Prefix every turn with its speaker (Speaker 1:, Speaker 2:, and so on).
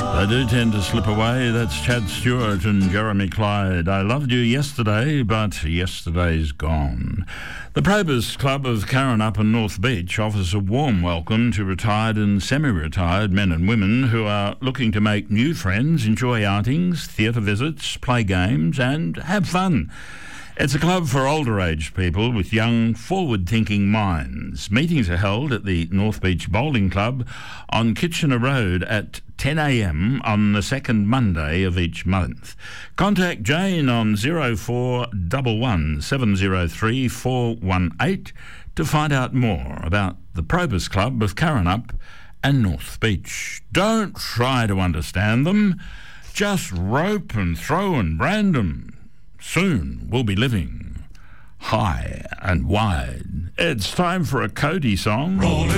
Speaker 1: They do tend to slip away. That's Chad Stewart and Jeremy Clyde. I loved you yesterday, but yesterday's gone. The Probus Club of Karrinyup and North Beach offers a warm welcome to retired and semi-retired men and women who are looking to make new friends, enjoy outings, theatre visits, play games and have fun. It's a club for older-aged people with young, forward-thinking minds. Meetings are held at the North Beach Bowling Club on Kitchener Road at 10 a.m. on the second Monday of each month. Contact Jane on 0411 703 418 to find out more about the Probus Club of Karrinyup and North Beach. Don't try to understand them. Just rope and throw and brand them. Soon we'll be living high and wide. It's time for a Cody song.